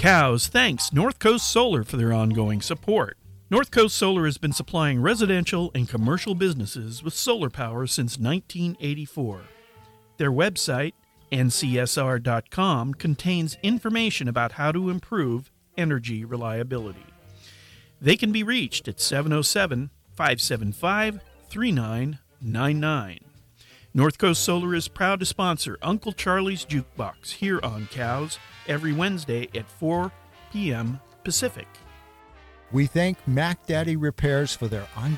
Cows thanks North Coast Solar for their ongoing support. North Coast Solar has been supplying residential and commercial businesses with solar power since 1984. Their website, ncsr.com, contains information about how to improve energy reliability. They can be reached at 707-575-3999. North Coast Solar is proud to sponsor Uncle Charlie's Jukebox here on Cows every Wednesday at 4 p.m. Pacific. We thank Mac Daddy Repairs for their ongoing